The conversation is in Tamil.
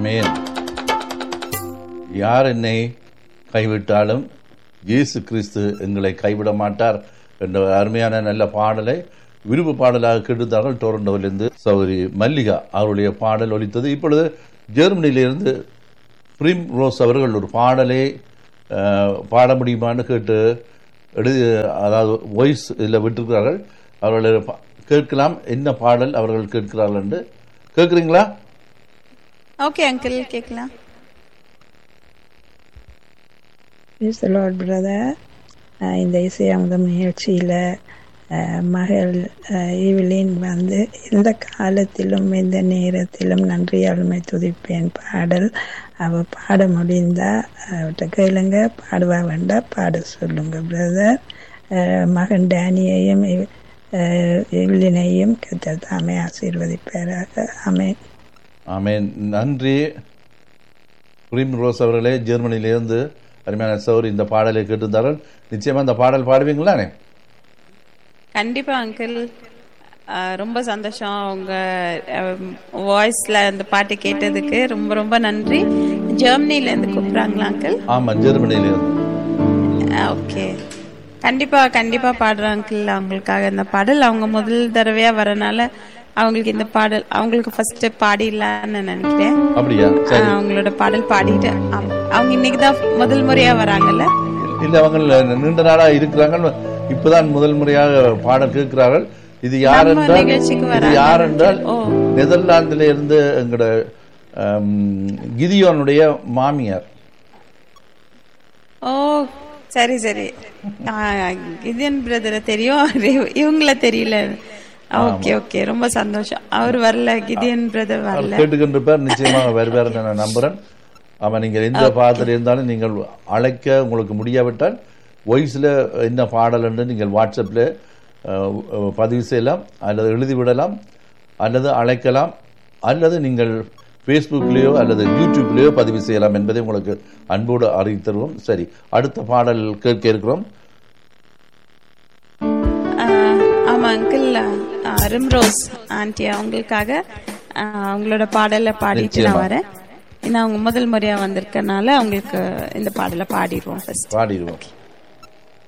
ஆமென். யார் என்னை கைவிட்டாலும் இயேசு கிறிஸ்து எங்களை கைவிட மாட்டார் என்ற அருமையான நல்ல பாடலை விருப்பு பாடலாக கேட்டுத்தார்கள். டொரண்டோவிலிருந்து சௌரி மல்லிகா அவருடைய பாடல் ஒலித்தது. இப்பொழுது ஜெர்மனியிலிருந்து பிரிம் ரோஸ் அவர்கள் ஒரு பாடலை பாட முடியுமான்னு கேட்டு அதாவது வாய்ஸ் இதில் விட்டிருக்கிறார்கள். அவர்களை கேட்கலாம் என்ன பாடல் அவர்கள் கேட்கிறார்கள் என்று. கேட்குறீங்களா? ஓகே அங்கிள், கேட்கலாம். Praise the Lord, brother. இந்த இசையமுதம் நிகழ்ச்சியில் மகள் ஈவிலின் வந்து எந்த காலத்திலும் எந்த நேரத்திலும் நன்றியாளுமை துதிப்பேன் பாடல் அவ பாட முடிந்தா அவட்ட கேளுங்க, பாடுவா வேண்டாம் பாட சொல்லுங்க பிரதர். மகன் டேனியையும் ஈவிலினையும் கர்த்தர் தாமே ஆசீர்வதிப்பாராக. ஆமென். ஆமென். நன்றி பிரிம் ரோஸ் அவர்களே, ஜெர்மனியிலிருந்து அருமையான சௌரி இந்த பாடலை கேட்டிருந்தார்கள். நிச்சயமா இந்த பாடல் பாடுவீங்களானே? கண்டிப்பா அங்கிள், ரொம்ப சந்தோஷம் உங்க வாய்ஸ்ல அந்த பாட்டு கேட்டதுக்கு ரொம்ப ரொம்ப நன்றி. ஜெர்மனில இருந்து கூப்பிடுறாங்களா அங்கிள்? ஆமா, ஜெர்மனில இருந்து. ஓகே, கண்டிப்பா கண்டிப்பா பாடுறேன் அங்கிள் அவங்களுக்காக இந்த பாடல். அவங்க முதல் தடவையா வரனால அவங்களுக்கு இந்த பாடல் அவங்களுக்கு ஃபர்ஸ்ட் பாடிடலான்னு நினைக்கிறேன். அப்படியா? அவங்களோட பாடல் பாடிட்டு அவங்க இன்னைக்குதான் முதல் முறையா வராங்கல்ல? இல்ல, அவங்க நீண்ட நாளா இருக்கிறாங்க, இப்பதான் முதல் முறையாக பாடல் கேட்கிறார்கள். இது யார் என்றால் நெதர்லாந்தில இருந்து எங்களோட கிதியோனுடைய மாமியார். ஓ சரி சரி, கிதியோன் பிரதரை தெரியும், இவங்கள தெரியல. ஓகே ஓகே, ரொம்ப சந்தோஷம். அவர் வரல, கிதியோன் பிரதர் வரல. கேட்டுக்கின்றிருப்பார், நிச்சயமாக வருவார் நான் நம்புறேன். ஆமா, நீங்கள் எந்த பாடத்தில் இருந்தாலும் நீங்கள் அழைக்க உங்களுக்கு முடியாவிட்டால் வாய்ஸில் என்ன பாடல் என்று நீங்கள் வாட்ஸ்அப்பில் பதிவு செய்யலாம், அல்லது எழுதிவிடலாம், அல்லது அழைக்கலாம், அல்லது நீங்கள் ஃபேஸ்புக்லேயோ அல்லது யூடியூப்லேயோ பதிவு செய்யலாம் என்பதை உங்களுக்கு அன்போடு அறிவித்தருவோம். சரி, அடுத்த பாடல் கேட்க இருக்கிறோம். ஆமா அங்கிள், ரிம்ரோஸ் ஆண்டி அவங்களுக்காக அவங்களோட பாடலை பாடிட்டு நான் வரேன். ஏன்னா அவங்க முதல் முறையா வந்திருக்கனால அவங்களுக்கு இந்த பாடலை பாடிடுவோம்.